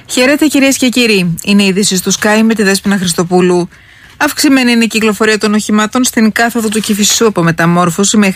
Χαίρετε κυρίες και κύριοι. Είναι η είδηση του Sky με τη Δέσποινα Χριστοπούλου. Αυξημένη είναι η κυκλοφορία των οχημάτων στην κάθοδο του Κηφισού από μεταμόρφωση μέχρι